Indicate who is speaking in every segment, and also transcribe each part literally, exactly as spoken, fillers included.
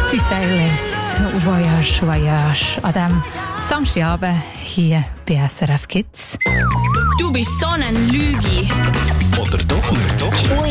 Speaker 1: Katy Sailors, Voyage, Voyage. An diesem Samstagabend hier bei S R F Kids.
Speaker 2: Du bist so ein Lügi.
Speaker 3: Oder doch nicht?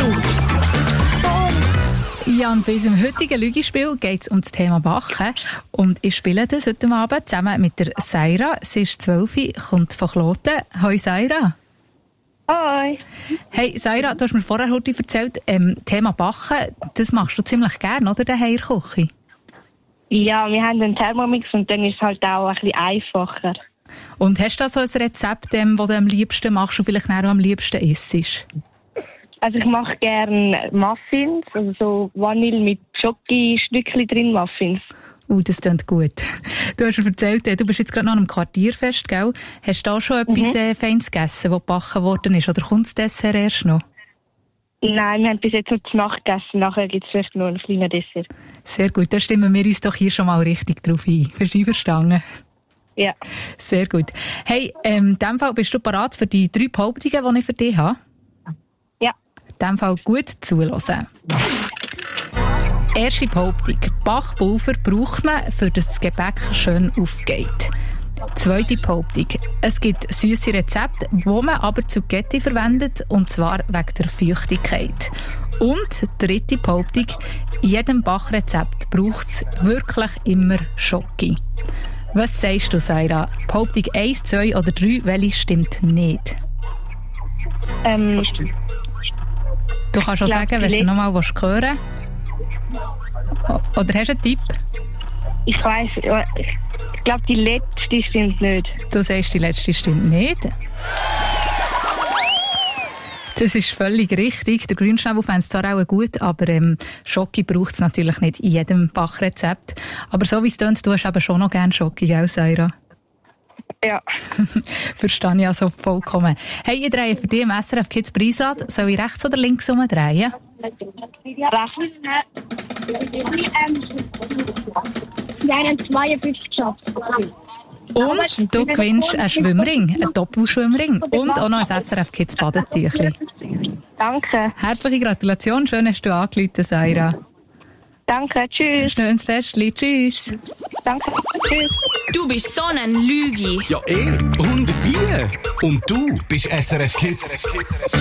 Speaker 1: Ja, und bei unserem heutigen Lügispiel geht es um das Thema Backen. Und ich spiele das heute Abend zusammen mit der Saira. Sie ist zwölf, kommt von Kloten. Hoi Saira.
Speaker 4: Hoi.
Speaker 1: Hey Saira, du hast mir vorher heute erzählt, ähm, Thema Backen, das machst du ziemlich gerne, oder, daheim in der Küche?
Speaker 4: Ja, wir haben einen Thermomix und dann ist es halt auch ein bisschen einfacher.
Speaker 1: Und hast du da so ein Rezept, ähm, das du am liebsten machst und vielleicht auch am liebsten isst?
Speaker 4: Also ich mache gerne Muffins, also so Vanille mit Schoki-Stückchen drin Muffins.
Speaker 1: Uh, das klingt gut. Du hast mir erzählt, du bist jetzt gerade noch am Quartierfest, gell? Hast du da schon mhm. etwas äh, Feines gegessen, das gebacken worden ist? Oder kommt das Dessert erst noch?
Speaker 4: Nein, wir haben bis jetzt nur zu Nacht gegessen. Nachher gibt es vielleicht noch ein kleines Dessert.
Speaker 1: Sehr gut, da stimmen wir uns doch hier schon mal richtig drauf ein. Hast du verstanden?
Speaker 4: Ja.
Speaker 1: Sehr gut. Hey, ähm, in diesem Fall bist du bereit für die drei Behauptungen, die ich für dich habe?
Speaker 4: Ja.
Speaker 1: In diesem Fall gut zuhören. Erste Behauptung. Backpulver braucht man, für dass das Gebäck schön aufgeht. Zweite Behauptung. Es gibt süße Rezepte, die man aber Zucchetti verwendet, und zwar wegen der Feuchtigkeit. Und dritte Behauptung. In jedem Backrezept braucht es wirklich immer Schoki. Was sagst du, Saira? Behauptung eins, zwei oder drei, welche stimmt nicht?
Speaker 4: Ähm,
Speaker 1: du kannst auch sagen, wenn du noch mal hören willst. Oder hast du einen Tipp?
Speaker 4: Ich weiss, ich glaube, die letzte stimmt nicht.
Speaker 1: Du sagst, die letzte stimmt nicht. Das ist völlig richtig. Der Grünschnabel fände es zwar auch gut, aber ähm, Schoki braucht es natürlich nicht in jedem Backrezept. Aber so wie es tönt, du hast eben schon noch gerne Schoki, gell, Saira?
Speaker 4: Ja.
Speaker 1: Verstehe ich also vollkommen. Hey, ich drehe für dich im S R F Kids Preisrad. Soll ich rechts oder links umdrehen?
Speaker 4: Rechts.
Speaker 5: Wir haben zweiundfünfzig geschafft.
Speaker 1: Und du gewinnst einen Schwimmring, einen Doppelschwimmring und auch noch ein S R F Kids Badetüchli.
Speaker 4: Danke.
Speaker 1: Herzliche Gratulation, schön hast du angerufen, Saira.
Speaker 4: Danke, tschüss.
Speaker 1: Schönes Festchen, tschüss.
Speaker 4: Danke, tschüss.
Speaker 2: Du bist so ein Lügi.
Speaker 3: Ja, eh. Und wie? Und du bist S R F Kids.